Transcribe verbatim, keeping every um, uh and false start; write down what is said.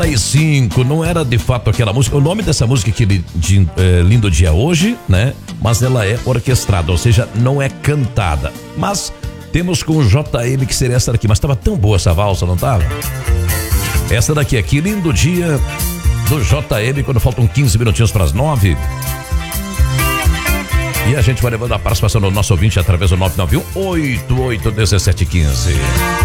e cinco, não era de fato aquela música. O nome dessa música que de, de, é, Lindo Dia Hoje, né? Mas ela é orquestrada, ou seja, não é cantada. Mas temos com o J M que seria essa daqui. Mas tava tão boa essa valsa, não tava? Essa daqui aqui, Lindo Dia do J M, quando faltam quinze minutinhos para as nove. E a gente vai levando a participação do nosso ouvinte através do nove nove um, oito oito um sete um cinco.